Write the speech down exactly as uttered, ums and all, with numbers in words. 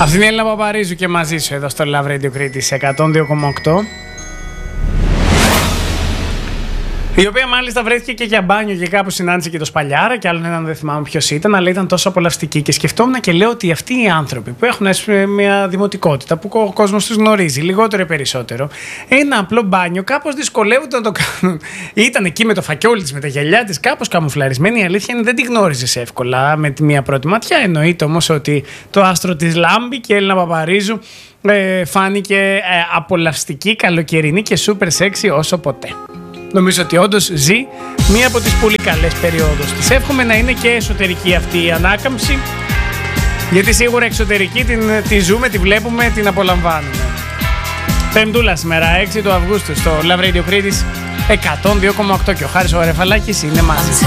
Αυτή είναι η Έλληνα Παπαρίζου και μαζί σου εδώ στο Love Radio Κρήτης εκατόν δύο κόμμα οκτώ. Η οποία μάλιστα βρέθηκε και για μπάνιο και κάπου συνάντησε και το Σπαλιάρα και άλλον έναν δεν θυμάμαι ποιος ήταν, αλλά ήταν τόσο απολαυστική. Και σκεφτόμουν και λέω ότι αυτοί οι άνθρωποι που έχουν μια δημοτικότητα, που ο κόσμος τους γνωρίζει λιγότερο ή περισσότερο, ένα απλό μπάνιο κάπως δυσκολεύονται να το κάνουν. Ήταν εκεί με το φακιόλι της, με τα γυαλιά της, κάπως καμουφλαρισμένη. Η αλήθεια είναι δεν τη γνώριζες εύκολα με τη μία πρώτη ματιά. Εννοείται όμως ότι το άστρο της λάμπει και η Έλληνα Παπαρίζου ε, φάνηκε ε, απολαυστική, καλοκαιρινή και super sexy όσο ποτέ. Νομίζω ότι όντως ζει μία από τις πολύ καλές περιόδους της. Εύχομαι να είναι και εσωτερική αυτή η ανάκαμψη, γιατί σίγουρα εξωτερική την, τη ζούμε, τη βλέπουμε, την απολαμβάνουμε. Πεμπτούλα σήμερα, έξι του Αυγούστου, στο Love Radio Κρήτης εκατόν δύο κόμμα οκτώ και ο Χάρης ο Αρεφαλάκης είναι μαζί.